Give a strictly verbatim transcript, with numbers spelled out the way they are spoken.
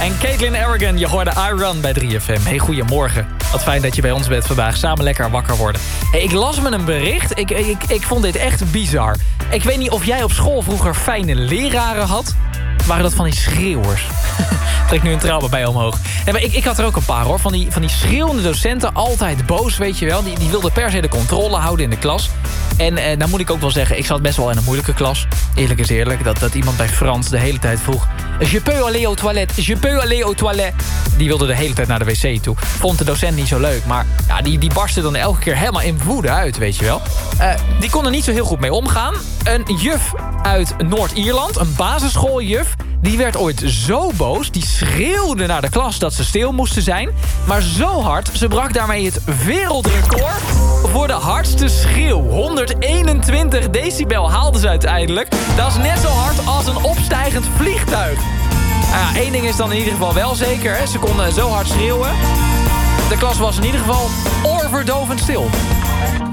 En Caitlin Arrogant, je hoorde I Run bij drie F M. Hey, goedemorgen. Wat fijn dat je bij ons bent vandaag. Samen lekker wakker worden. Hey, ik las me een bericht. Ik, ik, ik vond dit echt bizar. Ik weet niet of jij op school vroeger fijne leraren had. Waren dat van die schreeuwers? Trek nu een trauma bij omhoog. Nee, maar ik, ik had er ook een paar hoor. Van die, van die schreeuwende docenten. Altijd boos, weet je wel. Die, die wilden per se de controle houden in de klas. En eh, nou moet ik ook wel zeggen, ik zat best wel in een moeilijke klas. Eerlijk is eerlijk. Dat, dat iemand bij Frans de hele tijd vroeg... Je peux aller au toilet, je peux aller au toilet. Die wilde de hele tijd naar de wc toe. Vond de docent niet zo leuk. Maar ja, die, die barstte dan elke keer helemaal in woede uit, weet je wel. Uh, die kon er niet zo heel goed mee omgaan. Een juf uit Noord-Ierland, een basisschooljuf... die werd ooit zo boos, die schreeuwde naar de klas dat ze stil moesten zijn. Maar zo hard, ze brak daarmee het wereldrecord voor de hardste schreeuw. honderdeenentwintig decibel haalden ze uiteindelijk. Dat is net zo hard als een opstijgend vliegtuig. Nou ja, één ding is dan in ieder geval wel zeker. Hè? Ze konden zo hard schreeuwen. De klas was in ieder geval oorverdovend stil.